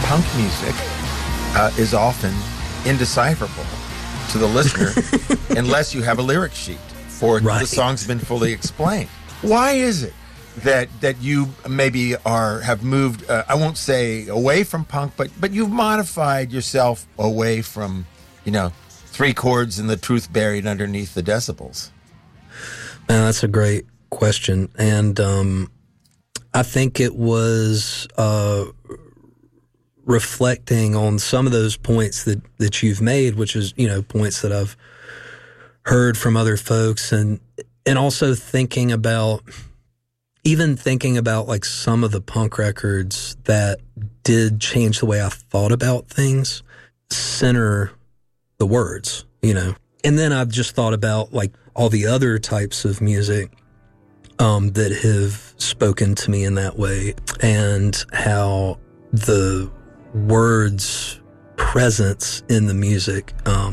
punk music is often indecipherable to the listener unless you have a lyric sheet or the song's been fully explained. Why is it that you maybe have moved, I won't say away from punk, but you've modified yourself away from, three chords and the truth buried underneath the decibels? Man, that's a great question. And I think it was reflecting on some of those points that you've made, which is, points that I've heard from other folks, and also thinking about like some of the punk records that did change the way I thought about things, center the words, And then I've just thought about like all the other types of music that have spoken to me in that way, and how the words presence in the music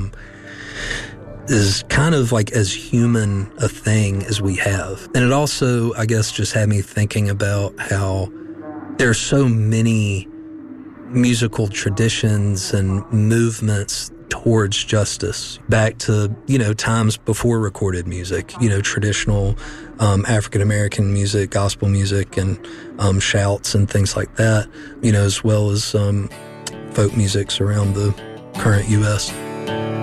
is kind of like as human a thing as we have. And it also, I guess, just had me thinking about how there's so many musical traditions and movements towards justice back to, times before recorded music, traditional African-American music, gospel music, and shouts and things like that, as well as folk musics around the current U.S.